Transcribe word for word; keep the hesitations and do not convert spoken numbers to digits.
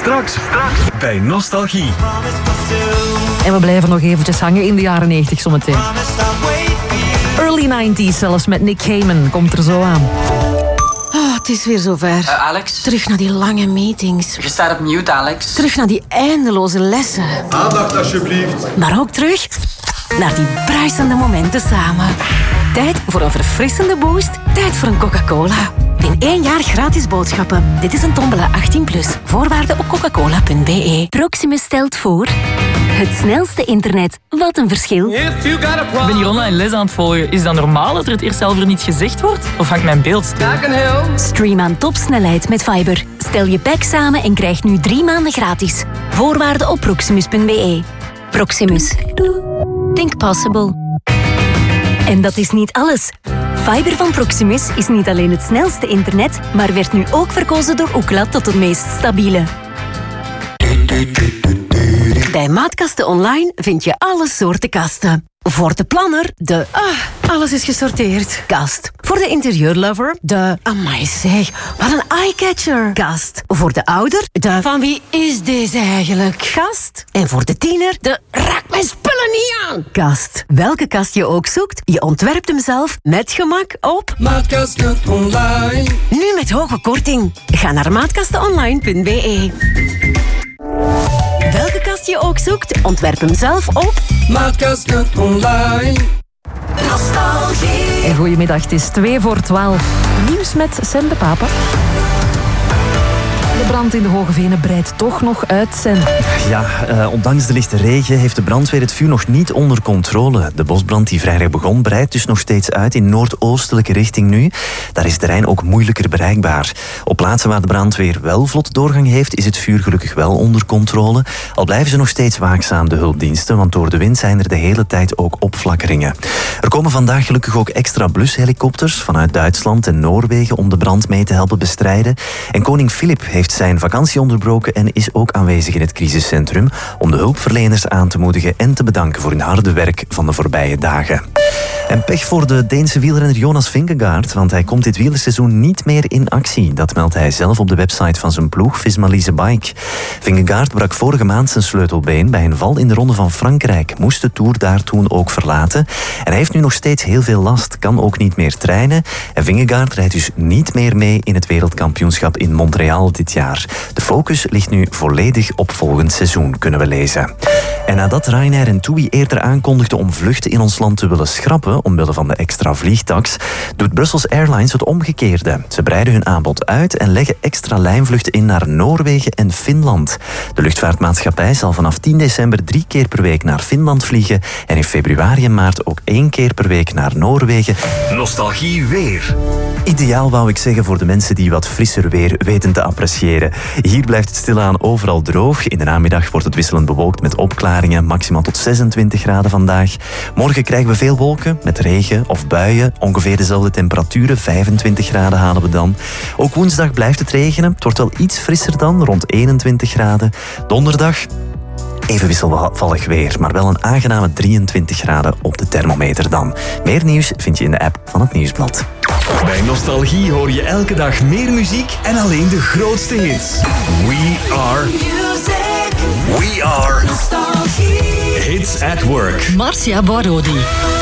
Straks, straks bij Nostalgie. En we blijven nog eventjes hangen in de jaren negentig zometeen. Early nineties zelfs met Nick Cayman komt er zo aan. Oh, het is weer zover. Uh, Alex? Terug naar die lange meetings. Je staat op mute, Alex. Terug naar die eindeloze lessen. Aandacht alsjeblieft. Maar ook terug naar die bruisende momenten samen. Tijd voor een verfrissende boost. Tijd voor een Coca-Cola. In één jaar gratis boodschappen. Dit is een tombola achttien plus. Voorwaarden op coca cola punt b e. Proximus stelt voor... Het snelste internet. Wat een verschil. Ik ben hier online les aan het volgen. Is dat normaal dat er het eerst zelf er niet gezegd wordt? Of hangt mijn beeld stil? Stream aan topsnelheid met Fiber. Stel je pack samen en krijg nu drie maanden gratis. Voorwaarden op proximus punt b e. Proximus. Think possible. En dat is niet alles. Fiber van Proximus is niet alleen het snelste internet, maar werd nu ook verkozen door Ookla tot het meest stabiele. Bij Maatkasten Online vind je alle soorten kasten. Voor de planner, de... Ah, alles is gesorteerd. Kast. Voor de interieurlover, de... Amai zeg, wat een eyecatcher. Kast. Voor de ouder, de... Van wie is deze eigenlijk? Kast. En voor de tiener, de... Raak mijn spullen niet aan. Kast. Welke kast je ook zoekt, je ontwerpt hem zelf met gemak op... Maatkasten Online. Nu met hoge korting. Ga naar maatkastenonline punt b e. Welke kast je ook zoekt, ontwerp hem zelf op Maatkasten Online. En goedemiddag, het is twee voor twaalf. Nieuws met Sen de Papa. De brand in de Hoge Venen breidt toch nog uit, Sen. Ja, uh, ondanks de lichte regen heeft de brandweer het vuur nog niet onder controle. De bosbrand die vrijdag begon breidt dus nog steeds uit in noordoostelijke richting nu. Daar is het terrein ook moeilijker bereikbaar. Op plaatsen waar de brandweer wel vlot doorgang heeft, is het vuur gelukkig wel onder controle. Al blijven ze nog steeds waakzaam, de hulpdiensten, want door de wind zijn er de hele tijd ook opflakkeringen. Er komen vandaag gelukkig ook extra blushelikopters vanuit Duitsland en Noorwegen om de brand mee te helpen bestrijden. En koning Filip heeft zijn vakantie onderbroken en is ook aanwezig in het crisiscentrum om de hulpverleners aan te moedigen en te bedanken voor hun harde werk van de voorbije dagen. En pech voor de Deense wielrenner Jonas Vingegaard, want hij komt dit wielerseizoen niet meer in actie. Dat meldt hij zelf op de website van zijn ploeg Visma Lease Bike. Vingegaard brak vorige maand zijn sleutelbeen bij een val in de Ronde van Frankrijk, moest de Tour daar toen ook verlaten. En hij heeft nu nog steeds heel veel last, kan ook niet meer trainen. En Vingegaard rijdt dus niet meer mee in het wereldkampioenschap in Montreal dit jaar. De focus ligt nu volledig op volgend seizoen, kunnen we lezen. En nadat Ryanair en TUI eerder aankondigden om vluchten in ons land te willen schrappen omwille van de extra vliegtax, doet Brussels Airlines het omgekeerde. Ze breiden hun aanbod uit en leggen extra lijnvluchten in naar Noorwegen en Finland. De luchtvaartmaatschappij zal vanaf tien december drie keer per week naar Finland vliegen en in februari en maart ook één keer per week naar Noorwegen. Nostalgie weer. Ideaal wou ik zeggen voor de mensen die wat frisser weer weten te appreciëren. Hier blijft het stilaan overal droog. In de namiddag wordt het wisselend bewolkt met opklaringen, maximaal tot zesentwintig graden vandaag. Morgen krijgen we veel wolken met regen of buien. Ongeveer dezelfde temperaturen, vijfentwintig graden halen we dan. Ook woensdag blijft het regenen. Het wordt wel iets frisser dan, rond eenentwintig graden. Donderdag even wisselvallig weer, maar wel een aangename drieëntwintig graden op de thermometer dan. Meer nieuws vind je in de app van het Nieuwsblad. Bij Nostalgie hoor je elke dag meer muziek en alleen de grootste hits. We are... Music. We are... Nostalgie. Hits at Work. Marcia Barodi.